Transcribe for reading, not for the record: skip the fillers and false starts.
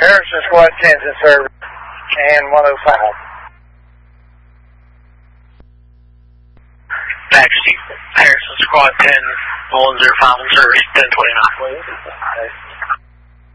Harrison Squad 10's in service, and 105. Taxi, Harrison Squad 10, 105 in service, 1029.